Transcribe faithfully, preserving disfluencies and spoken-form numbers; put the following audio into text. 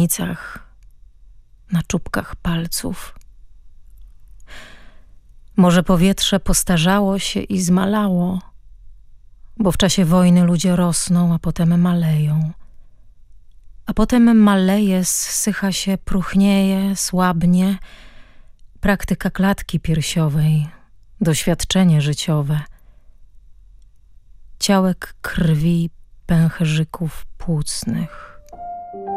źrenicach, na czubkach palców. Może powietrze postarzało się i zmalało, bo w czasie wojny ludzie rosną, a potem maleją. A potem maleje, zsycha się, próchnieje, słabnie. Praktyka klatki piersiowej, doświadczenie życiowe. Ciałek krwi, pęcherzyków płucnych.